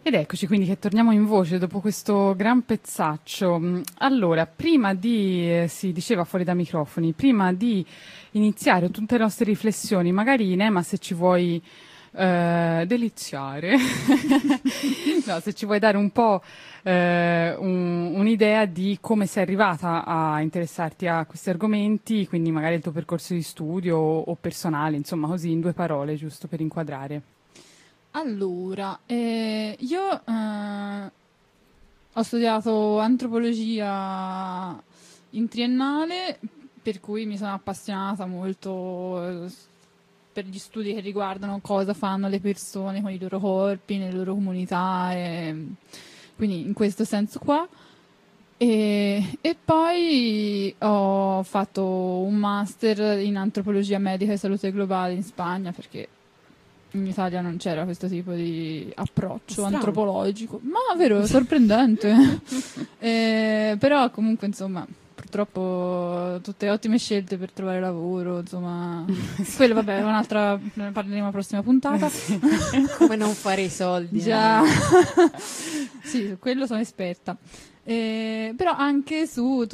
Ed eccoci quindi che torniamo in voce dopo questo gran pezzaccio. Allora, prima di, si diceva fuori da microfoni, prima di iniziare tutte le nostre riflessioni, magari Nema se ci vuoi deliziare, no, se ci vuoi dare un po' un'idea di come sei arrivata a interessarti a questi argomenti, quindi magari il tuo percorso di studio o personale, insomma così in 2 parole, giusto per inquadrare. Allora, io ho studiato antropologia in triennale, per cui mi sono appassionata molto per gli studi che riguardano cosa fanno le persone con i loro corpi, nelle loro comunità, quindi in questo senso qua. E poi ho fatto un master in antropologia medica e salute globale in Spagna perché in Italia non c'era questo tipo di approccio Strano. Antropologico, ma vero, sorprendente. Però comunque insomma, purtroppo tutte ottime scelte per trovare lavoro, insomma, quello vabbè è un'altra, ne parleremo la prossima puntata. Come non fare i soldi. Già, sì, su quello sono esperta. Però anche su